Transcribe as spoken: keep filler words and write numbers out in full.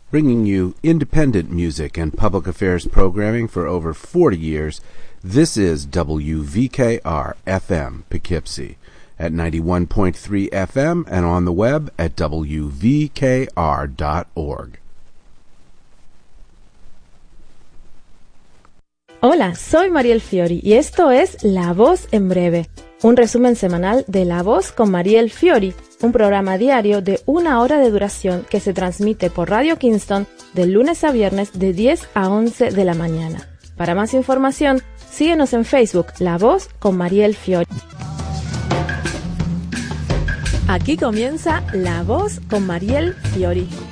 Bringing you independent music and public affairs programming for over forty years, this is W V K R F M Poughkeepsie at ninety-one point three F M and on the web at W V K R dot org. Hola, soy Mariel Fiori y esto es La Voz en Breve, un resumen semanal de La Voz con Mariel Fiori, un programa diario de una hora de duración que se transmite por Radio Kingston de lunes a viernes de diez a once de la mañana. Para más información, síguenos en Facebook, La Voz con Mariel Fiori. Aquí comienza La Voz con Mariel Fiori.